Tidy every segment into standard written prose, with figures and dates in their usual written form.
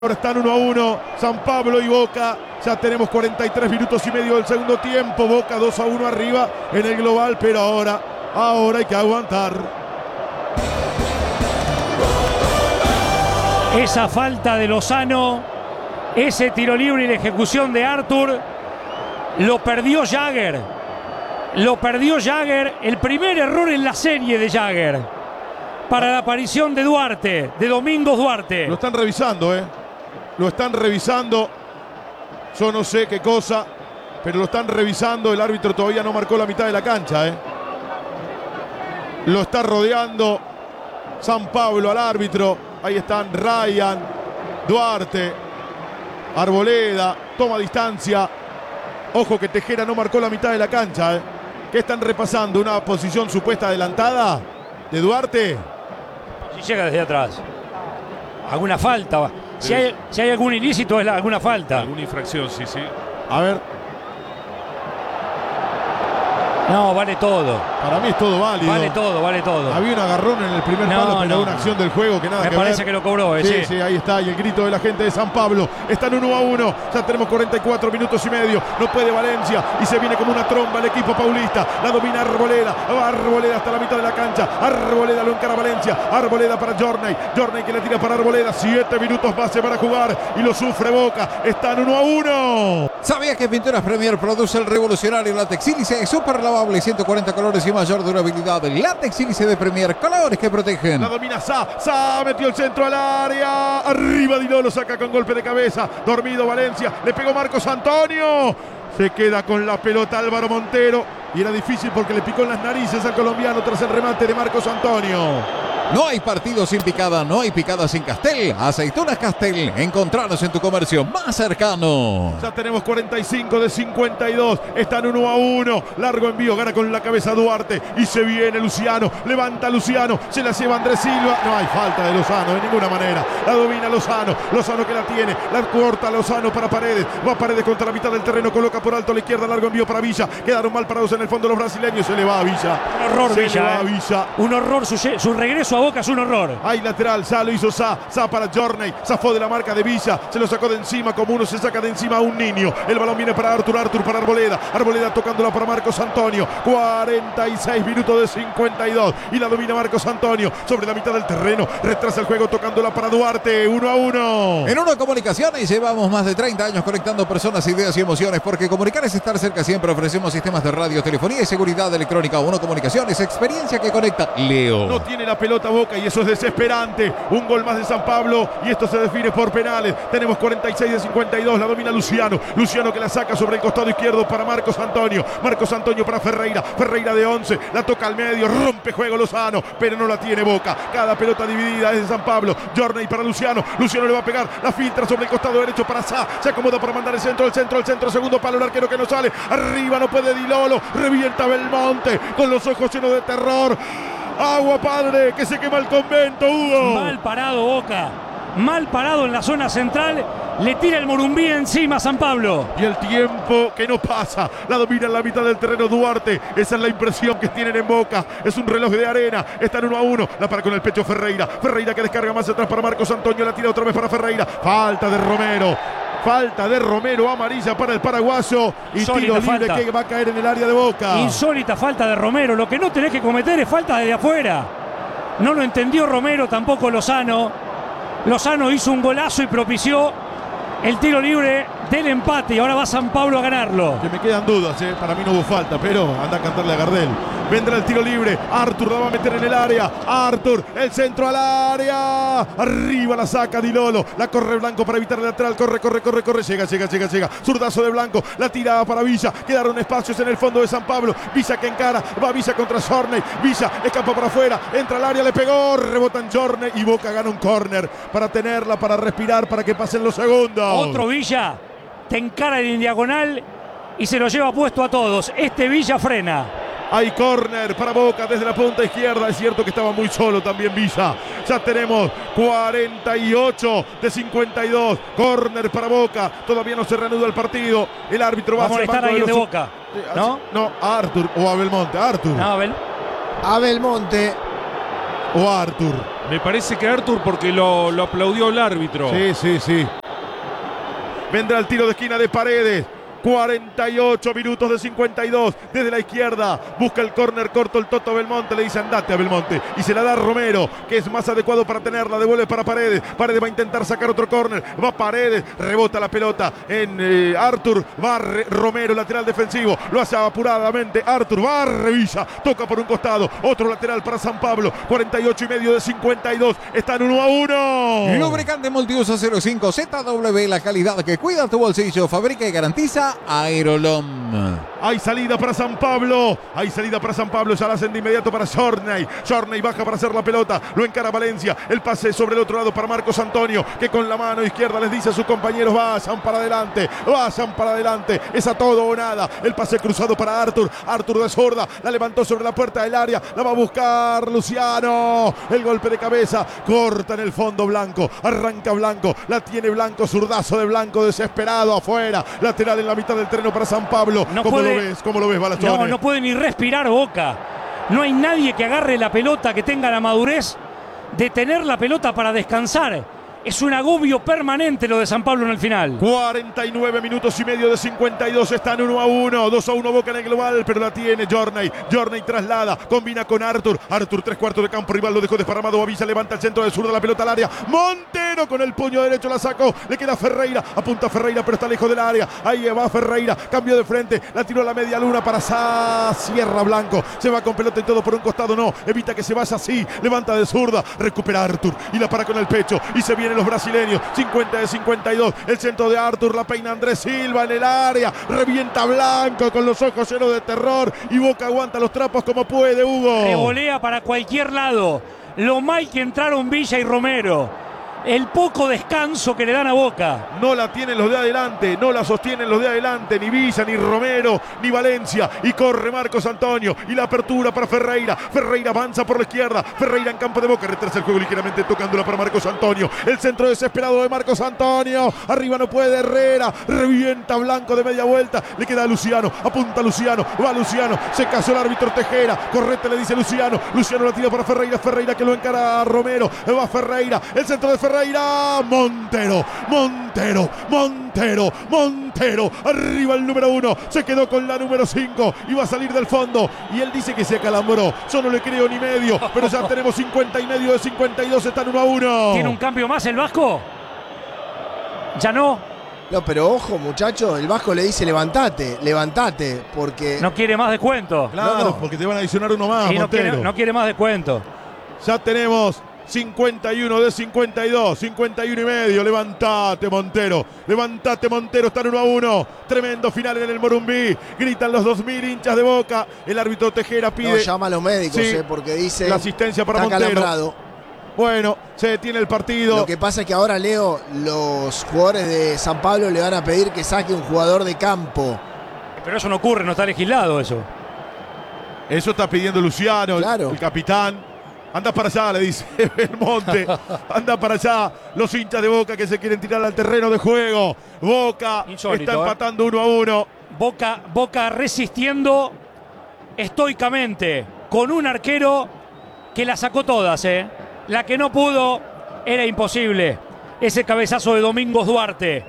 Ahora están 1-1, San Pablo y Boca. Ya tenemos 43 minutos y medio del segundo tiempo. Boca 2-1 arriba en el global, pero ahora hay que aguantar. Esa falta de Lozano, ese tiro libre y la ejecución de Arthur, lo perdió Jagger. Lo perdió Jagger, el primer error en la serie de Jagger. Para la aparición de Duarte, de Domingos Duarte. Lo están revisando, Lo están revisando. Yo no sé qué cosa, pero lo están revisando. El árbitro todavía no marcó la mitad de la cancha, Lo está rodeando San Pablo al árbitro. Ahí están Ryan, Duarte, Arboleda. Toma distancia. Ojo que Tejera no marcó la mitad de la cancha, ¿Qué están repasando? ¿Una posición supuesta adelantada de Duarte? Si llega desde atrás. ¿Alguna falta? Si hay algún ilícito, es alguna falta. Alguna infracción, sí. A ver. No, vale todo. Para mí es todo válido. Vale todo. Había un agarrón en el primer palo, pero una acción del juego que nada que ver. Me parece que lo cobró, Sí, ahí está. Y el grito de la gente de San Pablo. Están 1-1. Ya tenemos 44 minutos y medio. No puede Valencia. Y se viene como una tromba el equipo paulista. La domina Arboleda. Va Arboleda hasta la mitad de la cancha. Arboleda lo encara Valencia. Arboleda para Journey. Journey que le tira para Arboleda. 7 minutos más para jugar. Y lo sufre Boca. Están 1-1. ¿Sabía que Pinturas Premier produce el revolucionario látex sílice? Súper lavable, 140 colores y mayor durabilidad. Látex sílice de Premier, colores que protegen. La domina Sa metió el centro al área. Arriba Dilo lo saca con golpe de cabeza. Dormido Valencia. Le pegó Marcos Antonio. Se queda con la pelota Álvaro Montero. Y era difícil porque le picó en las narices al colombiano tras el remate de Marcos Antonio. No hay partido sin picada, no hay picada sin Castel. Aceitunas Castel, encontranos en tu comercio más cercano. Ya tenemos 45 de 52. Están 1-1. Largo envío, gana con la cabeza Duarte. Y se viene Luciano. Levanta Luciano. Se la lleva Andrés Silva. No hay falta de Lozano de ninguna manera. La domina Lozano. Lozano que la tiene. La corta Lozano para Paredes. Va Paredes contra la mitad del terreno. Coloca por alto a la izquierda. Largo envío para Villa. Quedaron mal parados en el fondo los brasileños. Se le va a Villa. Un horror se Villa. Le va a Villa. Un horror. Su regreso a Boca es un horror. Hay lateral, Sa lo hizo Sa para Journey, zafó de la marca de Villa, se lo sacó de encima como uno se saca de encima a un niño. El balón viene para Arthur para Arboleda tocándola para Marcos Antonio. 46 minutos de 52 y la domina Marcos Antonio sobre la mitad del terreno, retrasa el juego tocándola para Duarte. 1-1. En Uno Comunicaciones llevamos más de 30 años conectando personas, ideas y emociones, porque comunicar es estar cerca siempre. Ofrecemos sistemas de radio, telefonía y seguridad electrónica. Uno Comunicaciones, experiencia que conecta. Leo. No tiene la pelota Boca y eso es desesperante. Un gol más de San Pablo y esto se define por penales. Tenemos 46 de 52. La domina Luciano. Luciano que la saca sobre el costado izquierdo para Marcos Antonio. Marcos Antonio para Ferreira. Ferreira de 11. La toca al medio. Rompe juego Lozano, pero no la tiene Boca. Cada pelota dividida es de San Pablo. Journey para Luciano. Luciano le va a pegar. La filtra sobre el costado derecho para Sa. Se acomoda para mandar el centro. Segundo palo. El arquero que no sale. Arriba no puede Dilolo. Revienta Belmonte con los ojos llenos de terror. Agua padre, que se quema el convento, Hugo. Mal parado Boca. Mal parado en la zona central. Le tira el Morumbí encima a San Pablo. Y el tiempo que no pasa. La domina en la mitad del terreno Duarte. Esa es la impresión que tienen en Boca. Es un reloj de arena. Están 1-1. La para con el pecho Ferreira. Ferreira que descarga más atrás para Marcos Antonio. La tira otra vez para Ferreira. Falta de Romero, amarilla para el paraguayo. Y insólita tiro libre falta. que va a caer en el área de Boca. Insólita falta de Romero. Lo que no tenés que cometer es falta desde afuera. No lo entendió Romero, tampoco Lozano. Lozano hizo un golazo y propició el tiro libre del empate. Y ahora va San Pablo a ganarlo. Que me quedan dudas, para mí no hubo falta, pero anda a cantarle a Gardel. Vendrá el tiro libre. Arthur la va a meter en el área. Arthur, el centro al área. Arriba la saca Dilolo. La corre Blanco para evitar el lateral. Corre. Llega. Zurdazo de Blanco. La tira para Villa. Quedaron espacios en el fondo de San Pablo. Villa que encara. Va Villa contra Journey. Villa escapa para afuera. Entra al área, le pegó. Rebota en Journey. Y Boca gana un córner para tenerla, para respirar, para que pasen los segundos. Otro Villa. Te encara en diagonal y se lo lleva puesto a todos. Este Villa frena. Hay córner para Boca desde la punta izquierda. Es cierto que estaba muy solo también Villa. Ya tenemos 48 de 52. Córner para Boca. Todavía no se reanuda el partido. El árbitro va a molestar a alguien de Boca. ¿No? No, a Arthur o a Belmonte. Arthur. No, A Belmonte. O Arthur. Me parece que Artur porque lo aplaudió el árbitro. Sí. Vendrá el tiro de esquina de Paredes. 48 minutos de 52 desde la izquierda, busca el córner corto el Toto Belmonte, le dice andate a Belmonte y se la da Romero, que es más adecuado para tenerla, devuelve para Paredes, Paredes va a intentar sacar otro córner, va Paredes, rebota la pelota en Artur, va Romero, lateral defensivo, lo hace apuradamente Artur, va Revilla, toca por un costado, otro lateral para San Pablo, 48 y medio de 52, están 1-1. Lubricante multiuso 05 ZW, la calidad que cuida tu bolsillo, fabrica y garantiza Aerolom. Hay salida para San Pablo, ya la hacen de inmediato para Jorney baja para hacer la pelota, lo encara Valencia, el pase sobre el otro lado para Marcos Antonio, que con la mano izquierda les dice a sus compañeros vayan para adelante, es a todo o nada, el pase cruzado para Artur de zurda, la levantó sobre la puerta del área, la va a buscar Luciano, el golpe de cabeza, corta en el fondo Blanco, arranca Blanco, la tiene Blanco, zurdazo de Blanco desesperado afuera, lateral en la mitad del terreno para San Pablo. ¿Cómo lo ves, Balachone? No puede ni respirar Boca. No hay nadie que agarre la pelota, que tenga la madurez de tener la pelota para descansar. Es un agobio permanente lo de San Pablo en el final. 49 minutos y medio de 52, están 1-1, 2-1 Boca en el global, pero la tiene Jorney traslada, combina con Artur, tres cuartos de campo, rival lo dejó desparramado, Avilla levanta el centro de zurda, la pelota al área, Montero con el puño derecho la sacó, le queda Ferreira, apunta Ferreira pero está lejos del área, ahí va Ferreira, cambio de frente, la tiró a la media luna para Sierra Blanco, se va con pelota y todo por un costado, no, evita que se vaya así, levanta de zurda, recupera Artur y la para con el pecho y se viene los brasileños, 50 de 52, el centro de Artur, la peina Andrés Silva en el área, revienta Blanco con los ojos llenos de terror y Boca aguanta los trapos como puede, Hugo. Revolea para cualquier lado, lo mal que entraron Villa y Romero, el poco descanso que le dan a Boca. No la tienen los de adelante, no la sostienen los de adelante, ni Villa, ni Romero, ni Valencia, y corre Marcos Antonio, y la apertura para Ferreira avanza por la izquierda, Ferreira en campo de Boca, retrasa el juego ligeramente tocándola para Marcos Antonio, el centro desesperado de Marcos Antonio, arriba no puede Herrera, revienta Blanco de media vuelta, le queda a Luciano, apunta Luciano, va Luciano, se casó el árbitro Tejera, correte le dice Luciano la tira para Ferreira que lo encara a Romero, va Ferreira, el centro de Ferreira, Montero, arriba el número 1, se quedó con la número 5, iba a salir del fondo, y él dice que se acalambró, yo no le creo ni medio, pero ya tenemos 50 y medio de 52, están 1-1. ¿Tiene un cambio más el Vasco? Ya no. No, pero ojo, muchacho, el Vasco le dice levantate, porque... No quiere más descuento. Claro, porque te van a adicionar uno más, Montero. No quiere más descuento. Ya tenemos 51 de 52, 51 y medio, levantate Montero, están 1-1, tremendo final en el Morumbí, gritan los 2000 hinchas de Boca, el árbitro Tejera pide... No, llama a los médicos, sí, porque dice... La asistencia para está Montero. Calambrado. Bueno, se detiene el partido. Lo que pasa es que ahora, Leo, los jugadores de San Pablo le van a pedir que saque un jugador de campo. Pero eso no ocurre, no está legislado eso. Eso está pidiendo Luciano, claro. el capitán. Anda para allá, le dice Belmonte. Anda para allá. Los hinchas de Boca que se quieren tirar al terreno de juego. Boca insólito, está empatando 1-1. Boca resistiendo estoicamente con un arquero que la sacó todas, ¿eh? La que no pudo era imposible. Ese cabezazo de Domingos Duarte.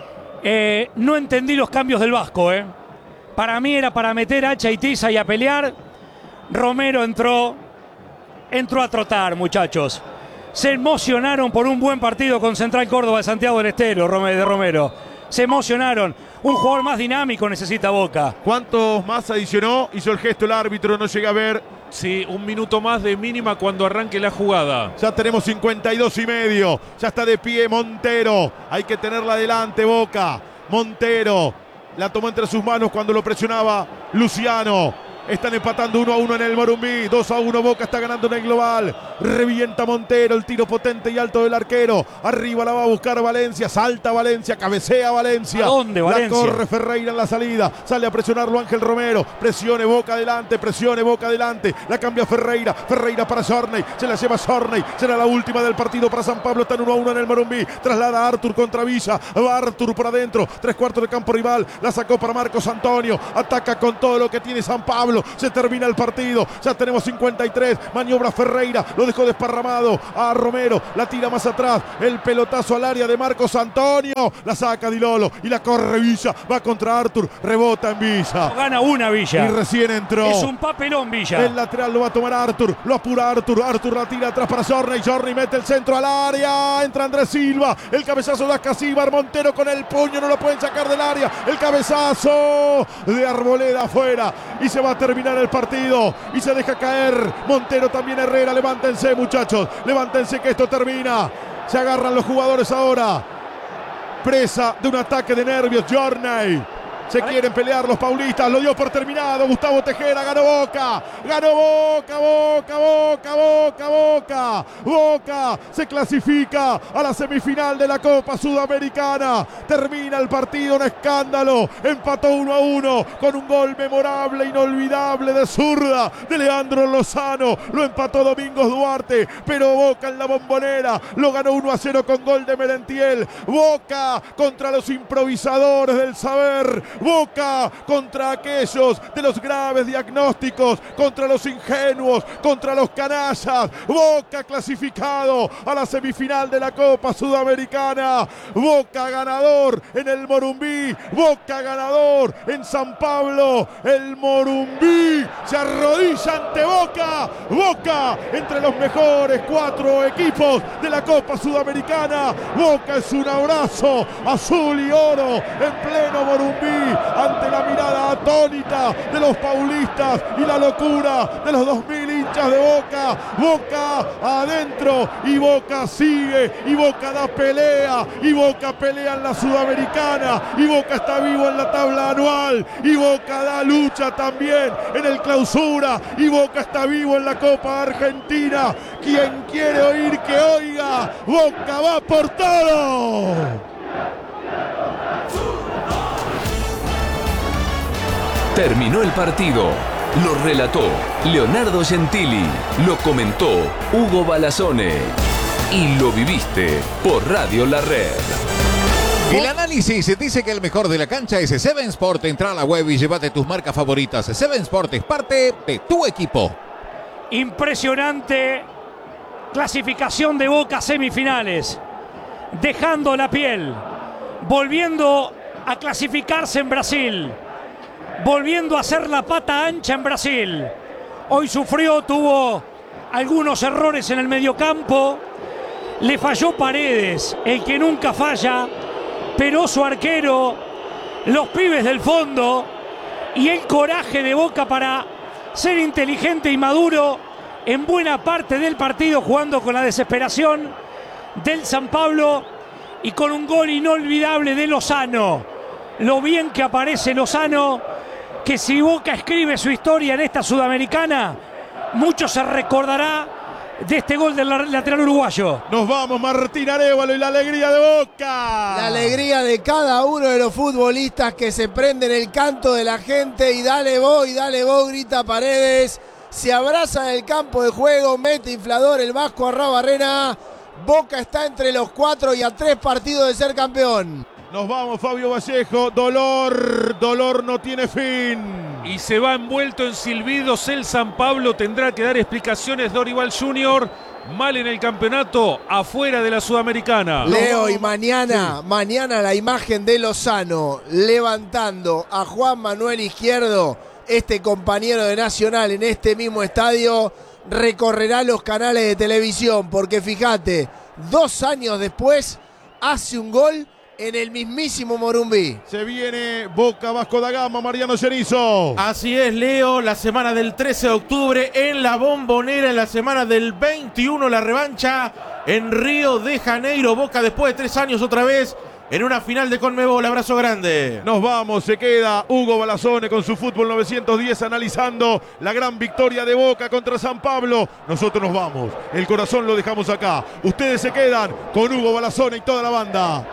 No entendí los cambios del Vasco, ¿eh? Para mí era para meter hacha y tiza y a pelear. Romero entró a trotar, muchachos. Se emocionaron por un buen partido con Central Córdoba de Santiago del Estero, de Romero. Se emocionaron. Un jugador más dinámico necesita Boca. ¿Cuántos más adicionó? Hizo el gesto el árbitro, no llega a ver. Sí, un minuto más de mínima cuando arranque la jugada. Ya tenemos 52 y medio. Ya está de pie Montero. Hay que tenerla adelante, Boca. Montero la tomó entre sus manos cuando lo presionaba Luciano. Están empatando 1-1 en el Morumbí. 2-1 Boca está ganando en el global. Revienta Montero, el tiro potente y alto del arquero. Arriba la va a buscar Valencia. Salta Valencia, cabecea Valencia. ¿A dónde Valencia? La corre Ferreira en la salida. Sale a presionarlo Ángel Romero. Presione Boca adelante, La cambia Ferreira. Ferreira para Jorney. Se la lleva Jorney. Será la última del partido para San Pablo. Están 1-1 en el Morumbí. Traslada a Artur contra Villa. Va Artur por adentro. 3 cuartos de campo rival. La sacó para Marcos Antonio. Ataca con todo lo que tiene San Pablo. Pablo. Se termina el partido. Ya tenemos 53. Maniobra Ferreira. Lo dejó desparramado a Romero. La tira más atrás. El pelotazo al área de Marcos Antonio. La saca Di Lolo y la corre Villa. Va contra Arthur. Rebota en Villa. Gana una Villa. Y recién entró. Es un papelón Villa. El lateral lo va a tomar Arthur. Lo apura Arthur. Arthur la tira atrás para Journey. Journey mete el centro al área. Entra Andrés Silva. El cabezazo de Acasíbar. Montero con el puño. No lo pueden sacar del área. El cabezazo de Arboleda afuera. Y se va a terminar el partido. Y se deja caer Montero, también Herrera. Levántense, muchachos. Levántense que esto termina. Se agarran los jugadores ahora. Presa de un ataque de nervios. Journey. Se quieren pelear los paulistas. Lo dio por terminado Gustavo Tejera. Ganó Boca. Ganó Boca. Boca, Boca, Boca, Boca. Boca se clasifica a la semifinal de la Copa Sudamericana. Termina el partido. Un escándalo. Empató 1-1 con un gol memorable, inolvidable de zurda de Leandro Lozano. Lo empató Domingos Duarte. Pero Boca en la Bombonera lo ganó 1-0 con gol de Merentiel. Boca contra los improvisadores del saber. Boca contra aquellos de los graves diagnósticos, contra los ingenuos, contra los canallas. Boca clasificado a la semifinal de la Copa Sudamericana. Boca ganador en el Morumbí. Boca ganador en San Pablo. El Morumbí se arrodilla ante Boca. Boca entre los mejores 4 equipos de la Copa Sudamericana. Boca es un abrazo azul y oro en pleno Morumbí, ante la mirada atónita de los paulistas y la locura de los 2000 hinchas de Boca. Boca adentro y Boca sigue y Boca da pelea y Boca pelea en la Sudamericana y Boca está vivo en la tabla anual y Boca da lucha también en el Clausura y Boca está vivo en la Copa Argentina. Quien quiere oír que oiga. Boca va por todo. Terminó el partido. Lo relató Leonardo Gentili. Lo comentó Hugo Balazone. Y lo viviste por Radio La Red. El análisis dice que el mejor de la cancha es Seven Sport. Entra a la web y llévate tus marcas favoritas. Seven Sport es parte de tu equipo. Impresionante clasificación de Boca a semifinales. Dejando la piel. Volviendo a clasificarse en Brasil. Volviendo a hacer la pata ancha en Brasil. Hoy sufrió, tuvo algunos errores en el mediocampo. Le falló Paredes, el que nunca falla. Pero su arquero, los pibes del fondo y el coraje de Boca para ser inteligente y maduro en buena parte del partido, jugando con la desesperación del San Pablo y con un gol inolvidable de Lozano. Lo bien que aparece Lozano, que si Boca escribe su historia en esta Sudamericana, mucho se recordará de este gol del lateral uruguayo. Nos vamos, Martín Arévalo, y la alegría de Boca. La alegría de cada uno de los futbolistas que se prenden el canto de la gente y dale vos, grita Paredes. Se abraza en el campo de juego, mete inflador el Vasco Arrabarrena. Boca está entre los 4 y a 3 partidos de ser campeón. Nos vamos, Fabio Vallejo. Dolor no tiene fin. Y se va envuelto en silbidos el San Pablo. Tendrá que dar explicaciones Dorival Junior. Mal en el campeonato, afuera de la Sudamericana. Leo, y mañana la imagen de Lozano levantando a Juan Manuel Izquierdo, este compañero de Nacional, en este mismo estadio, recorrerá los canales de televisión, porque fíjate, 2 años después hace un gol en el mismísimo Morumbí. Se viene Boca Vasco da Gama, Mariano Cerizo. Así es, Leo, la semana del 13 de octubre en la Bombonera, en la semana del 21 la revancha en Río de Janeiro. Boca después de 3 años otra vez en una final de Conmebol. Abrazo grande. Nos vamos, se queda Hugo Balazone con su Fútbol 910 analizando la gran victoria de Boca contra San Pablo. Nosotros nos vamos, el corazón lo dejamos acá. Ustedes se quedan con Hugo Balazone y toda la banda.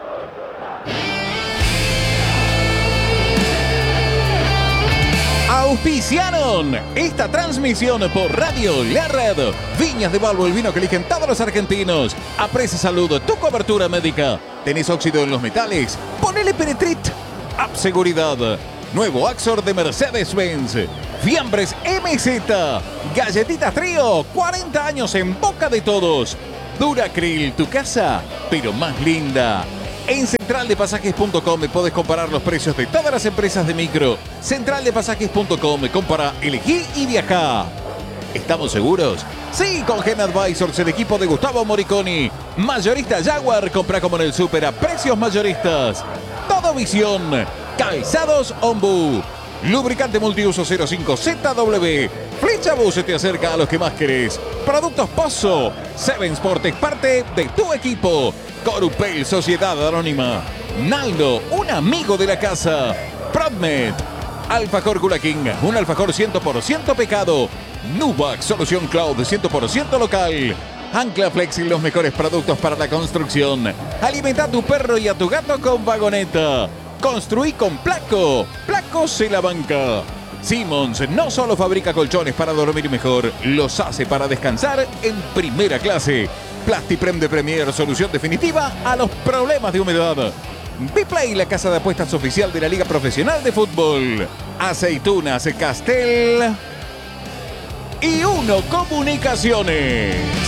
Auspiciaron esta transmisión por Radio La Red. Viñas de Balbo, el vino que eligen todos los argentinos. Aprecia Salud, tu cobertura médica. ¿Tenés óxido en los metales? Ponele Penetrit. App Seguridad. Nuevo Axor de Mercedes-Benz. Fiambres MZ. Galletitas Trío. 40 años en boca de todos. Duracril, tu casa, pero más linda. En centraldepasajes.com podés comparar los precios de todas las empresas de micro. Centraldepasajes.com, compara, elegí y viajá. ¿Estamos seguros? Sí, con Gen Advisors, el equipo de Gustavo Moriconi. Mayorista Jaguar, compra como en el súper a precios mayoristas. Todo Visión. Calzados Ombu. Lubricante multiuso 05ZW. Flechabus se te acerca a los que más querés. Productos Pozo. Seven Sport es parte de tu equipo. Corupel, Sociedad Anónima. Naldo, un amigo de la casa. Prodmed. Alfajor Gula King, un alfajor 100% pecado. Nubac, solución cloud 100% local. Ancla Flexi, los mejores productos para la construcción. Alimenta a tu perro y a tu gato con vagoneta. Construí con Placo. Placo se la banca. Simmons no solo fabrica colchones para dormir mejor, los hace para descansar en primera clase. Plastiprem de Premier, solución definitiva a los problemas de humedad. Biplay, la casa de apuestas oficial de la Liga Profesional de Fútbol. Aceitunas Castel y Uno Comunicaciones.